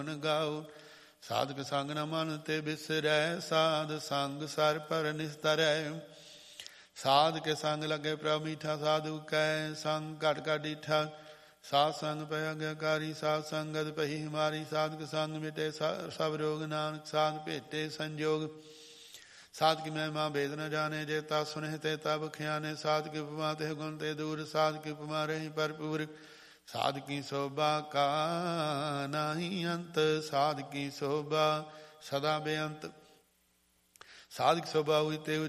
ਗਾਉ। ਸਾਧਕ ਸੰਗ ਨ ਮਨ ਤੇ ਬਿਸਰੈ, ਸਾਧ ਸੰਗ ਸਰ ਪਰ ਨਿਸਤਰੈ। ਸਾਧ ਕੇ ਸੰਗ ਲੱਗੇ ਪ੍ਰਭ ਮੀਠਾ, ਸਾਧੂ ਕੈ ਸੰਗ ਘਟ ਘਟ ਡੀਠਾ। ਸਾਧ ਸੰਗ ਪੈ ਆਗਿਆਕਾਰੀ, ਸਾਧ ਸੰਗਤ ਪਹੀ ਹਮਾਰੀ। ਸਾਧਕ ਸੰਗ ਮਿਟੇ ਸਭ ਰੋਗ, ਨਾਨਕ ਸਾਧ ਭੇਟੇ ਸੰਜੋਗ। ਸਾਧ ਕੀ ਮਹਿਮਾ ਭੇਦ ਨ ਜਾਣੇ, ਜੇ ਤਾ ਸੁਨੇ ਤੇ ਤਬ ਖਿਆਨੇ। ਸਾਧ ਕੀ ਉਪਮਾ ਤੇ ਗੁਣ ਤੇ ਦੂਰ, ਸਾਧ ਕੀ ਉਪਮਾ ਰਹੀ ਭਰਪੂਰ। ਸਾਧ ਕੀ ਸੋਭਾ ਕਾ ਨਾਹੀ ਅੰਤ, ਸਾਧ ਕੀ ਸੋਭਾ ਸਦਾ ਬੇਅੰਤ। ਸਾਧ ਕੀ ਸੋਭਾ ਹੋਈ ਤੇ